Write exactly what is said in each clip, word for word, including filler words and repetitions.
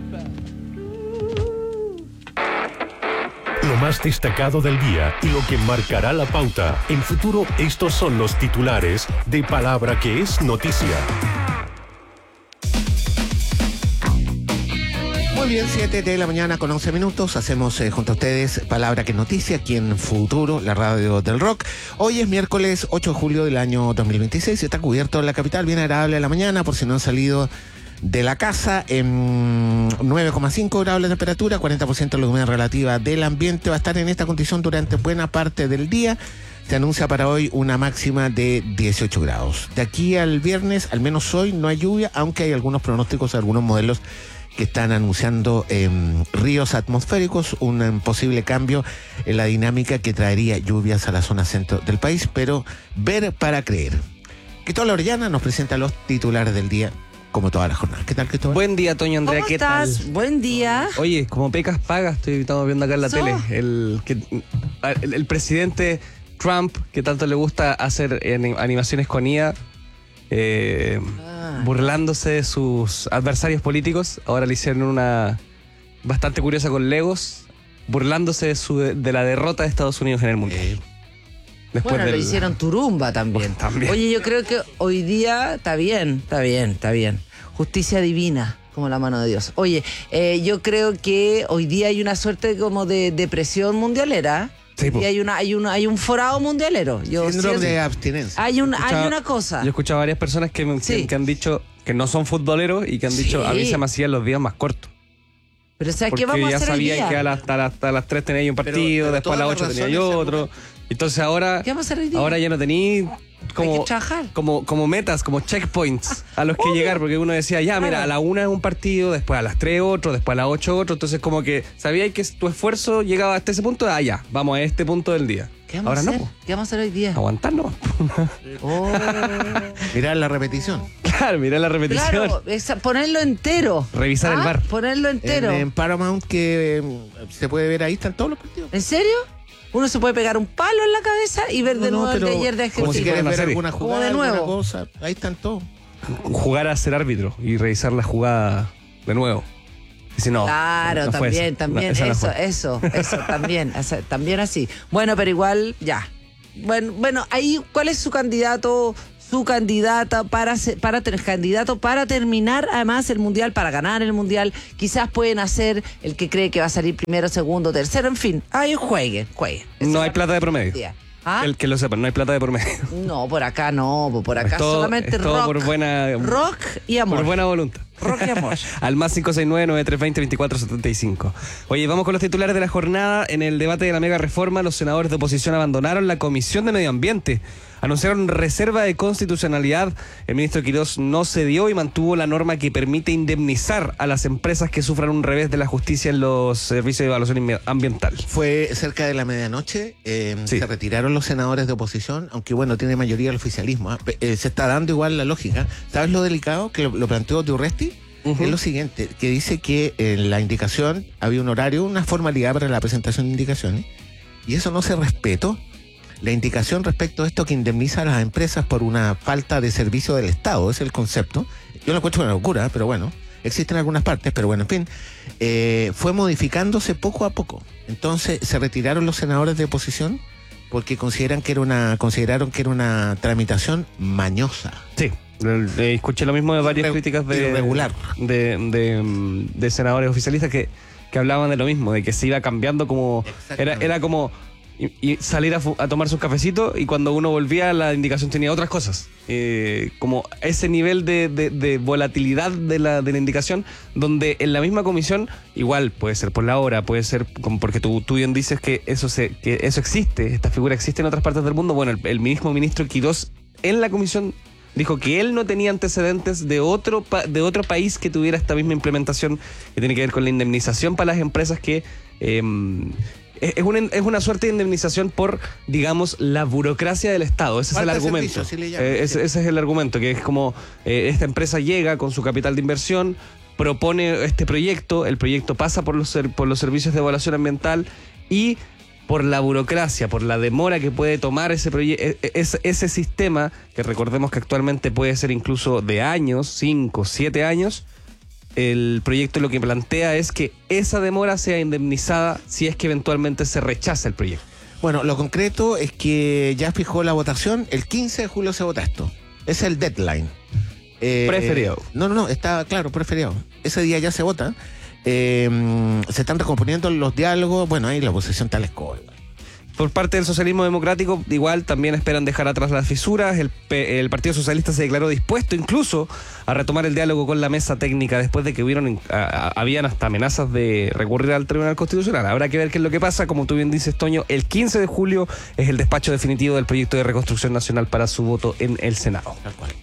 Lo más destacado del día y lo que marcará la pauta. En Futuro, estos son los titulares de Palabra que es noticia. Muy bien, siete de la mañana con once minutos. Hacemos eh, junto a ustedes Palabra que es noticia aquí en Futuro, la radio del rock. Hoy es miércoles ocho de julio del año dos mil veintiséis. Está cubierto en la capital, bien agradable a la mañana, por si no han salido de la casa. En nueve coma cinco grados la temperatura, cuarenta por ciento la humedad relativa del ambiente. Va a estar en esta condición durante buena parte del día. Se anuncia para hoy una máxima de dieciocho grados. De aquí al viernes, al menos hoy, no hay lluvia, aunque hay algunos pronósticos, algunos modelos que están anunciando eh, ríos atmosféricos, un eh, posible cambio en la dinámica que traería lluvias a la zona centro del país, pero ver para creer. Cristóbal Orellana nos presenta los titulares del día, como todas las jornadas. ¿Qué tal, Cristóbal? Buen día, Toño Andrea, ¿Cómo ¿qué estás? tal? Buen día. Oye, como pecas pagas, estoy, estamos viendo acá en la ¿So? tele, el, que, el, el presidente Trump, que tanto le gusta hacer en animaciones con I A, eh, ah. burlándose de sus adversarios políticos. Ahora le hicieron una bastante curiosa con Legos, burlándose de, su, de la derrota de Estados Unidos en el Mundial. Eh. Después bueno, del... lo hicieron turumba también. Pues, también. Oye, yo creo que hoy día está bien, está bien, está bien. Justicia divina, como la mano de Dios. Oye, eh, yo creo que hoy día hay una suerte como de depresión mundialera. Sí, y hay una, hay una, hay un forado mundialero. Yo Síndrome de abstinencia. Hay un, escuchaba, hay una cosa. Yo he escuchado a varias personas que, que, sí. que han dicho que no son futboleros y que han sí. dicho, a mí se me hacían los días más cortos. Pero ¿sabes qué vamos a hacer hoy día? Porque ya sabían que a las, a, las, a las tres tenía un partido, pero, pero después a las ocho tenía yo otro. Entonces ahora, ¿qué vamos a hacer hoy día? Ahora ya no tenía como, como, como metas, como checkpoints a los que uh, llegar, porque uno decía, ya, mira, claro. a la una es un partido, después a las tres otro, después a las ocho otro, entonces como que sabías que tu esfuerzo llegaba hasta ese punto, ah, ya, vamos a este punto del día. ¿Qué vamos ahora a hacer? no. ¿Qué vamos a hacer hoy día? Aguantarnos. Oh. Mirar la repetición. Claro, mirar la repetición. Claro, es ponerlo entero. Revisar ¿Ah? el bar. Ponerlo entero. En, en Paramount, que eh, se puede ver, ahí están todos los partidos. ¿En serio? Uno se puede pegar un palo en la cabeza y ver de no, nuevo no, el de ayer de ejercicio. Como si quieres ver alguna jugada, como de nuevo. alguna cosa, ahí están todos. Jugar a ser árbitro y revisar la jugada de nuevo. Y si no, claro, no también, también, no, eso, no eso, eso, también, también así. Bueno, pero igual, ya. Bueno, bueno, ahí, ¿cuál es su candidato? Su candidata para, para tener candidato para terminar además el mundial, para ganar el mundial. Quizás pueden hacer el que cree que va a salir primero, segundo, tercero, en fin. Ahí jueguen, jueguen. No hay plata de promedio. ¿Ah? El que lo sepan, no hay plata de promedio. No, por acá no, por acá todo, solamente rock. Por buena, rock y amor. Por buena voluntad. Rock y amor. Al más cinco seis nueve, nueve tres dos cero, veinticuatro setenta y cinco. Oye, vamos con los titulares de la jornada. En el debate de la mega reforma, los senadores de oposición abandonaron la Comisión de Medio Ambiente. Anunciaron reserva de constitucionalidad. El ministro Quirós no cedió y mantuvo la norma que permite indemnizar a las empresas que sufran un revés de la justicia en los servicios de evaluación ambiental. Fue cerca de la medianoche, eh, sí. se retiraron los senadores de oposición, aunque bueno, tiene mayoría el oficialismo. ¿eh? Eh, se está dando igual la lógica. ¿Sabes lo delicado que lo, lo planteó Durresti? Uh-huh. Es lo siguiente, que dice que en la indicación había un horario, una formalidad para la presentación de indicaciones, y eso no se respetó. La indicación respecto a esto que indemniza a las empresas por una falta de servicio del Estado, es el concepto. Yo lo encuentro una locura, pero bueno, existen algunas partes, pero bueno, en fin, eh, fue modificándose poco a poco. Entonces se retiraron los senadores de oposición porque consideran que era una, consideraron que era una tramitación mañosa. Sí. Escuché lo mismo de varias Irre- críticas de, irregular. De, de, de senadores oficialistas que, que hablaban de lo mismo, de que se iba cambiando como... Era, era como... Y, y salir a, a tomarse un cafecito y cuando uno volvía la indicación tenía otras cosas. Eh, como ese nivel de, de, de volatilidad de la, de la indicación, donde en la misma comisión, igual puede ser por la hora, puede ser como porque tú, tú bien dices que eso, se, que eso existe, esta figura existe en otras partes del mundo. Bueno, el, el mismo ministro Quirós en la comisión dijo que él no tenía antecedentes de otro, de otro país que tuviera esta misma implementación que tiene que ver con la indemnización para las empresas que... Eh, Es una, es una suerte de indemnización por, digamos, la burocracia del Estado. Ese Falta es el argumento. Servicio, sí llaman, eh, ese, sí. ese es el argumento, que es como eh, esta empresa llega con su capital de inversión, propone este proyecto, el proyecto pasa por los, por los servicios de evaluación ambiental y por la burocracia, por la demora que puede tomar ese proyecto, ese, ese sistema, que recordemos que actualmente puede ser incluso de años, cinco, siete años, el proyecto lo que plantea es que esa demora sea indemnizada si es que eventualmente se rechaza el proyecto. Bueno, lo concreto es que ya fijó la votación, el quince de julio se vota esto. Ese es el deadline. Eh, Preferiado. No, no, no, está claro, preferiado. Ese día ya se vota. Eh, se están recomponiendo los diálogos. Bueno, ahí la oposición tal es cola. Por parte del socialismo democrático, igual también esperan dejar atrás las fisuras. El, el Partido Socialista se declaró dispuesto incluso a retomar el diálogo con la mesa técnica después de que hubieron, a, a, habían hasta amenazas de recurrir al Tribunal Constitucional. Habrá que ver qué es lo que pasa. Como tú bien dices, Toño, el quince de julio es el despacho definitivo del proyecto de reconstrucción nacional para su voto en el Senado. Tal cual.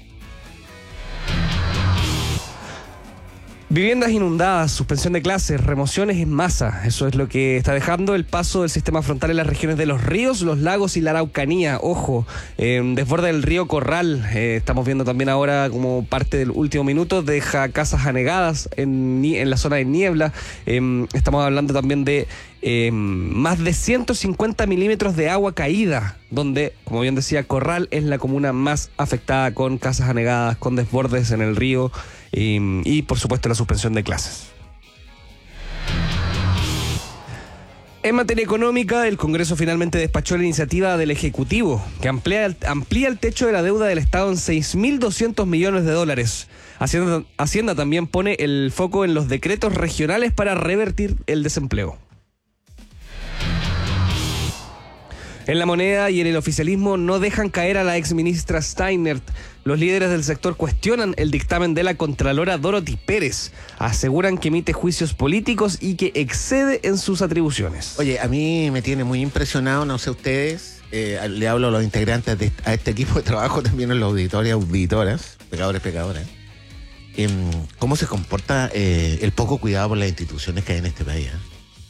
Viviendas inundadas, suspensión de clases, remociones en masa. Eso es lo que está dejando el paso del sistema frontal en las regiones de los ríos, los lagos y la Araucanía. Ojo, eh, desborda el río Corral. Eh, estamos viendo también ahora como parte del último minuto, deja casas anegadas en, en la zona de Niebla. Eh, estamos hablando también de eh, más de ciento cincuenta milímetros de agua caída, donde, como bien decía, Corral es la comuna más afectada, con casas anegadas, con desbordes en el río. Y, y por supuesto la suspensión de clases. En materia económica, el Congreso finalmente despachó la iniciativa del Ejecutivo que amplía, amplía el techo de la deuda del Estado en seis mil doscientos millones de dólares. Hacienda, Hacienda también pone el foco en los decretos regionales para revertir el desempleo. En La Moneda y en el oficialismo no dejan caer a la exministra Steinert. Los líderes del sector cuestionan el dictamen de la contralora Dorothy Pérez. Aseguran que emite juicios políticos y que excede en sus atribuciones. Oye, a mí me tiene muy impresionado, no sé ustedes, eh, le hablo a los integrantes de a este equipo de trabajo, también en los auditores, auditoras, pecadores, pecadoras, eh, cómo se comporta eh, el poco cuidado por las instituciones que hay en este país. ¿eh?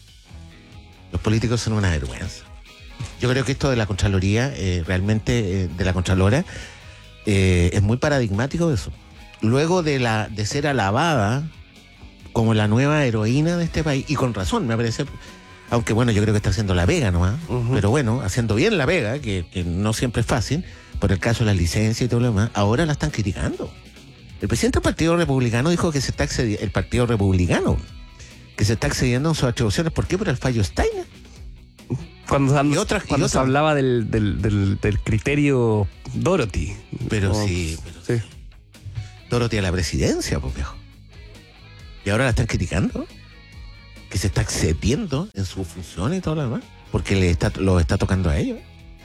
Los políticos son una vergüenza. Yo creo que esto de la Contraloría, eh, realmente eh, de la Contralora, eh, es muy paradigmático de eso. Luego de la de ser alabada como la nueva heroína de este país, y con razón, me parece, aunque bueno, yo creo que está haciendo la vega nomás, uh-huh. pero bueno, haciendo bien la vega, que, que no siempre es fácil, por el caso de las licencias y todo lo demás, ahora la están criticando. El presidente del Partido Republicano dijo que se está excediendo, el Partido Republicano, que se está excediendo en sus atribuciones. ¿Por qué? Por el fallo Steiner. Cuando, y otras, cuando y se hablaba del, del, del, del criterio Dorothy. Pero oh, sí, pero sí. Dorothy a la presidencia, pues viejo. Y ahora la están criticando. Que se está excediendo en su función y todo lo demás. Porque le está, lo está tocando a ellos.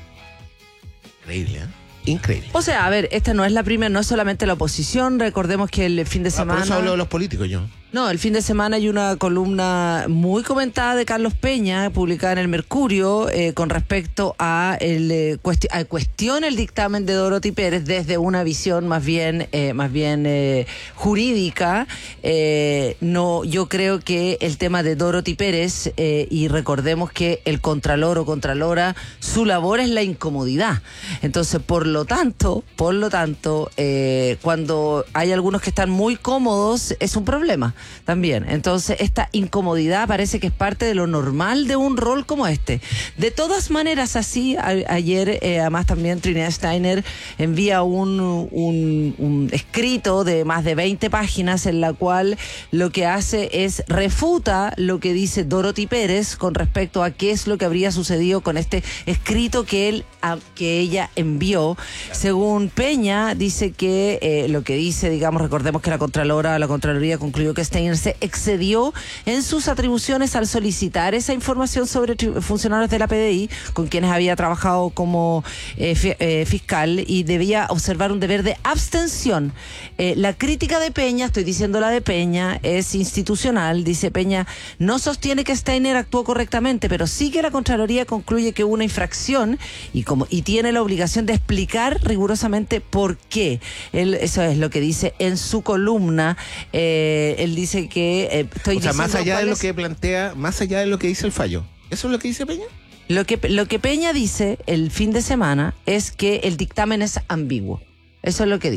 Increíble, ¿eh? Increíble. O sea, a ver, esta no es la primera, no es solamente la oposición. Recordemos que el fin de semana... Ah, por eso hablo de los políticos yo. No, el fin de semana hay una columna muy comentada de Carlos Peña, publicada en el Mercurio, eh, con respecto a el eh, cuesti a cuestiona el dictamen de Dorothy Pérez desde una visión más bien, eh, más bien eh, jurídica. Eh, no, yo creo que el tema de Dorothy Pérez, eh, y recordemos que el contralor o contralora, su labor es la incomodidad. Entonces, por lo tanto, por lo tanto, eh, cuando hay algunos que están muy cómodos, es un problema también. Entonces, esta incomodidad parece que es parte de lo normal de un rol como este. De todas maneras, así, a, ayer, eh, además también Trinidad Steiner envía un, un, un escrito de más de veinte páginas en la cual lo que hace es refuta lo que dice Dorothy Pérez con respecto a qué es lo que habría sucedido con este escrito que él a, que ella envió. Según Peña, dice que eh, lo que dice, digamos, recordemos que la Contralora, la Contraloría concluyó que Steiner se excedió en sus atribuciones al solicitar esa información sobre funcionarios de la P D I con quienes había trabajado como eh, fi eh, fiscal y debía observar un deber de abstención. Eh, la crítica de Peña, estoy diciendo la de Peña, es institucional. Dice Peña, no sostiene que Steiner actuó correctamente, pero sí que la Contraloría concluye que hubo una infracción y, como, y tiene la obligación de explicar rigurosamente por qué. Él, eso es lo que dice en su columna. Eh, él dice que eh, estoy o sea, más allá de lo es... que plantea, más allá de lo que dice el fallo. ¿Eso es lo que dice Peña? Lo que, lo que Peña dice el fin de semana es que el dictamen es ambiguo. Eso es lo que dice.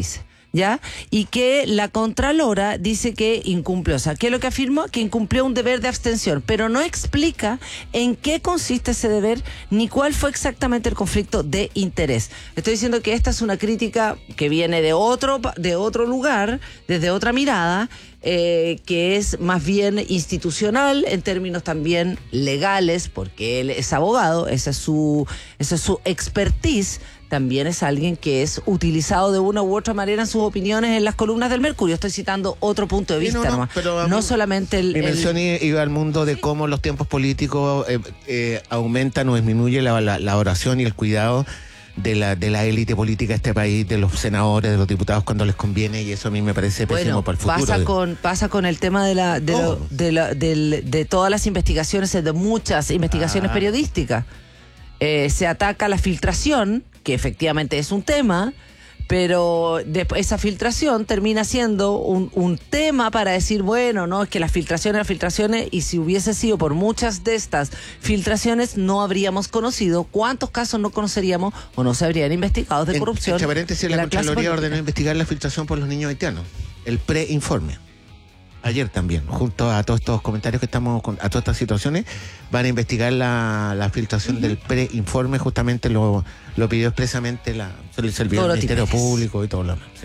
¿ya? Y que la Contralora dice que incumplió. O sea, ¿qué es lo que afirmó? Que incumplió un deber de abstención, pero no explica en qué consiste ese deber ni cuál fue exactamente el conflicto de interés. Estoy diciendo que esta es una crítica que viene de otro, de otro lugar, desde otra mirada, eh, que es más bien institucional, en términos también legales, porque él es abogado, esa es su, esa es su expertise. También es alguien que es utilizado de una u otra manera en sus opiniones en las columnas del Mercurio. Estoy citando otro punto de Sí, vista, no, no, nomás. pero, no um, solamente el... Mi el- mención i- iba al mundo de cómo los tiempos políticos eh, eh, aumentan o disminuyen la, la, la oración y el cuidado de la de la élite política de este país, de los senadores, de los diputados cuando les conviene, y eso a mí me parece pésimo Bueno, para el futuro. pasa con, pasa con el tema de la de, lo- Oh. de, la- del- de todas las investigaciones, de muchas investigaciones Ah. periodísticas. Eh, se ataca la filtración, que efectivamente es un tema, pero de- esa filtración termina siendo un, un tema para decir, bueno, no, es que las filtraciones, las filtraciones, y si hubiese sido por muchas de estas filtraciones, no habríamos conocido cuántos casos no conoceríamos o no se habrían investigado de En- corrupción. Entre paréntesis, de la, la clase Contraloría política. ordenó investigar la filtración por los niños haitianos. El preinforme. Ayer también, junto a todos estos comentarios que estamos, con, a todas estas situaciones, van a investigar la, la filtración uh-huh. del preinforme. Justamente lo, lo pidió expresamente la, el servidor del Ministerio Público y todo lo demás. Sí.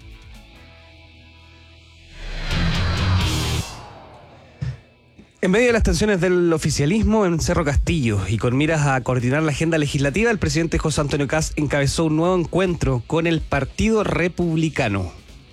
En medio de las tensiones del oficialismo en Cerro Castillo y con miras a coordinar la agenda legislativa, el presidente José Antonio Kast encabezó un nuevo encuentro con el Partido Republicano.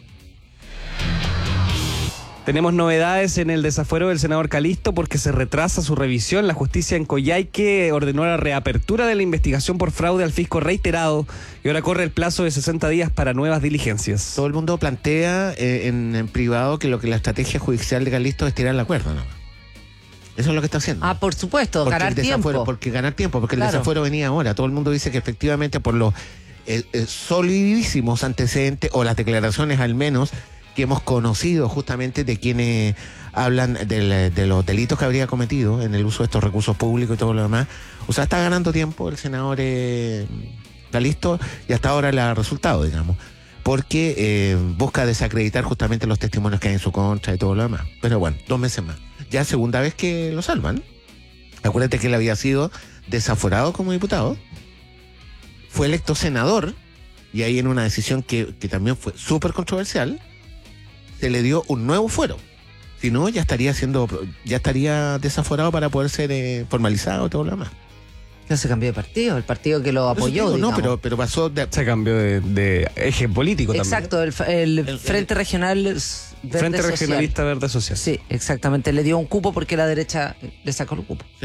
Tenemos novedades en el desafuero del senador Calisto porque se retrasa su revisión. La justicia en Coyhaique ordenó la reapertura de la investigación por fraude al fisco reiterado y ahora corre el plazo de sesenta días para nuevas diligencias. Todo el mundo plantea eh, en, en privado que lo que la estrategia judicial de Calisto es tirar la cuerda, ¿no? Eso es lo que está haciendo. Ah, por supuesto, porque ganar el desafuero, tiempo. Porque ganar tiempo, porque Claro. el desafuero venía ahora. Todo el mundo dice que efectivamente por los eh, eh, solidísimos antecedentes, o las declaraciones al menos, que hemos conocido justamente de quienes hablan del, de los delitos que habría cometido en el uso de estos recursos públicos y todo lo demás. O sea, está ganando tiempo el senador eh, Calisto y hasta ahora le ha resultado, digamos, porque eh, busca desacreditar justamente los testimonios que hay en su contra y todo lo demás. Pero bueno, dos meses más. Ya segunda vez que lo salvan. Acuérdate que él había sido desaforado como diputado, fue electo senador, y ahí en una decisión que, que también fue súper controversial, se le dio un nuevo fuero. Si no, ya estaría siendo, ya estaría desaforado para poder ser eh, formalizado y todo lo demás. No se cambió de partido, el partido que lo Por eso apoyó, digo, digamos. no, pero, pero pasó de, Se cambió de, de eje político Exacto, el, el, El- Frente el- Regional Verde también. Frente Social. Regionalista Verde Social. Sí, exactamente. Le dio un cupo porque la derecha le sacó el cupo.